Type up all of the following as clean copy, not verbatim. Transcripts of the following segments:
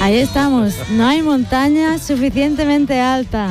Ahí estamos, no hay montaña suficientemente alta.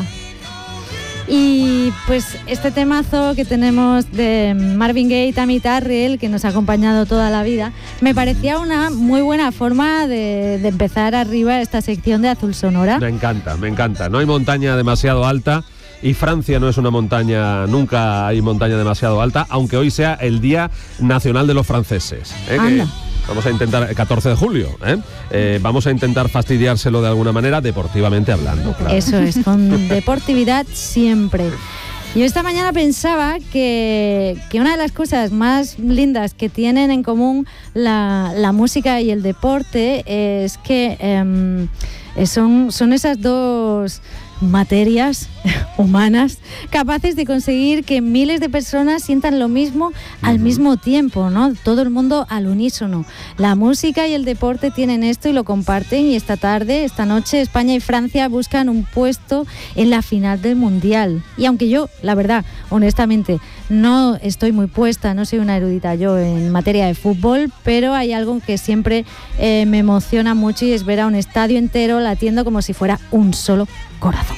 Y pues este temazo que tenemos de Marvin Gaye y Tammy Terrell, que nos ha acompañado toda la vida, me parecía una muy buena forma de empezar arriba esta sección de Azul Sonora. Me encanta. No hay montaña demasiado alta y Francia no es una montaña, nunca hay montaña demasiado alta, aunque hoy sea el Día Nacional de los Franceses. Vamos a intentar, el 14 de julio, vamos a intentar fastidiárselo de alguna manera, deportivamente hablando. Claro. Eso es, con deportividad siempre. Yo esta mañana pensaba que una de las cosas más lindas que tienen en común la música y el deporte es que son esas dos materias humanas capaces de conseguir que miles de personas sientan lo mismo al mismo tiempo, ¿no? Todo el mundo al unísono. La música y el deporte tienen esto y lo comparten, y esta noche, España y Francia buscan un puesto en la final del Mundial. Y aunque yo, la verdad, honestamente, no estoy muy puesta, no soy una erudita yo en materia de fútbol, pero hay algo que siempre me emociona mucho, y es ver a un estadio entero latiendo como si fuera un solo corazón.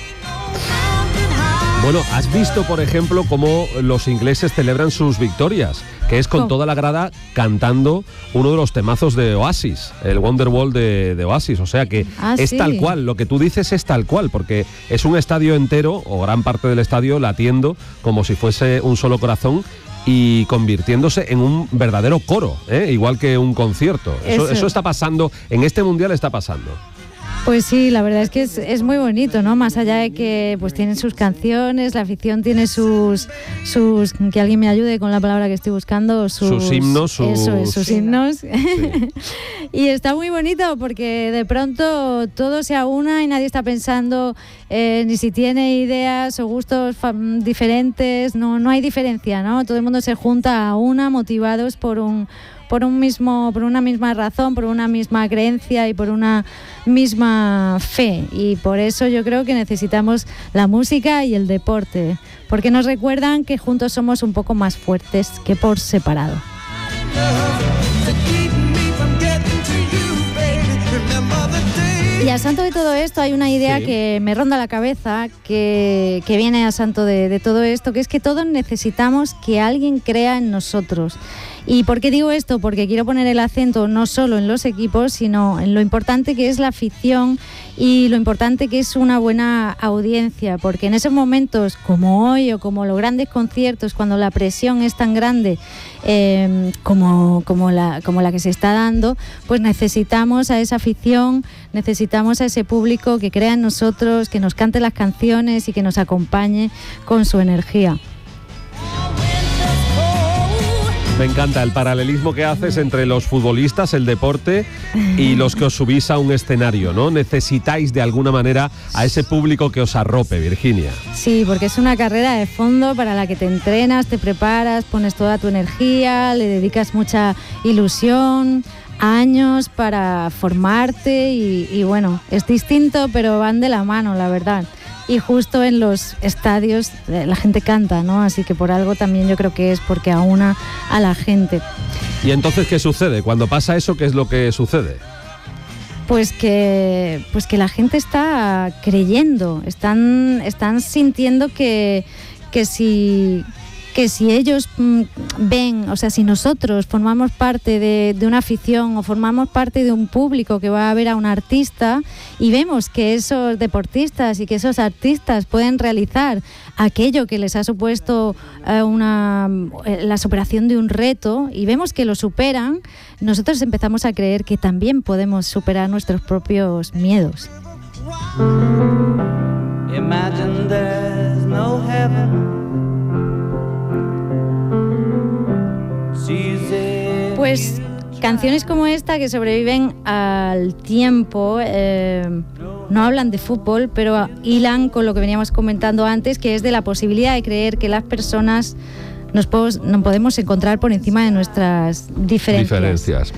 Bueno, ¿has visto, por ejemplo, cómo los ingleses celebran sus victorias? Que es con toda la grada cantando uno de los temazos de Oasis, el Wonderwall de Oasis. O sea que es tal cual, lo que tú dices es tal cual, porque es un estadio entero, o gran parte del estadio, latiendo como si fuese un solo corazón y convirtiéndose en un verdadero coro, igual que un concierto. Eso está pasando, en este Mundial está pasando. Pues sí, la verdad es que es muy bonito, ¿no? Más allá de que pues tienen sus canciones, la afición tiene sus que alguien me ayude con la palabra que estoy buscando, sus himnos, sus himnos. Sí. Y está muy bonito porque de pronto todo se aúna y nadie está pensando ni si tiene ideas o gustos diferentes, no hay diferencia, ¿no? Todo el mundo se junta a una, motivados por una misma razón, por una misma creencia y por una misma fe. Y por eso yo creo que necesitamos la música y el deporte, porque nos recuerdan que juntos somos un poco más fuertes que por separado. Y a santo de todo esto hay una idea que me ronda la cabeza, que viene a santo de todo esto, que es que todos necesitamos que alguien crea en nosotros. ¿Y por qué digo esto? Porque quiero poner el acento no solo en los equipos, sino en lo importante que es la afición y lo importante que es una buena audiencia, porque en esos momentos como hoy o como los grandes conciertos, cuando la presión es tan grande como la que se está dando, pues necesitamos a esa afición, necesitamos a ese público que crea en nosotros, que nos cante las canciones y que nos acompañe con su energía. Me encanta el paralelismo que haces entre los futbolistas, el deporte y los que os subís a un escenario, ¿no? Necesitáis de alguna manera a ese público que os arrope, Virginia. Sí, porque es una carrera de fondo para la que te entrenas, te preparas, pones toda tu energía, le dedicas mucha ilusión, años para formarte y bueno, es distinto, pero van de la mano, la verdad. Y justo en los estadios la gente canta, ¿no? Así que por algo también yo creo que es porque aúna a la gente. ¿Y entonces qué sucede? Cuando pasa eso, ¿qué es lo que sucede? Pues que la gente está creyendo, están sintiendo que si ellos ven, o sea, si nosotros formamos parte de una afición o formamos parte de un público que va a ver a un artista y vemos que esos deportistas y que esos artistas pueden realizar aquello que les ha supuesto la superación de un reto y vemos que lo superan, nosotros empezamos a creer que también podemos superar nuestros propios miedos. Imagine there's no heaven. Pues canciones como esta que sobreviven al tiempo no hablan de fútbol, pero hilan con lo que veníamos comentando antes, que es de la posibilidad de creer que las personas nos podemos encontrar por encima de nuestras diferencias.